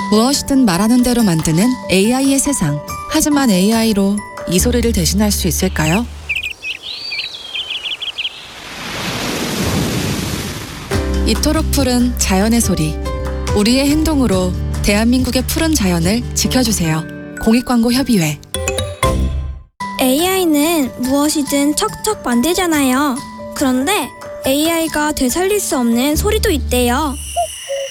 무엇이든 말하는 대로 만드는 AI의 세상. 하지만 AI로 이 소리를 대신할 수 있을까요? 이토록 푸른 자연의 소리. 우리의 행동으로 대한민국의 푸른 자연을 지켜주세요. 공익광고협의회. AI는 무엇이든 척척 만들잖아요. 그런데 AI가 되살릴 수 없는 소리도 있대요.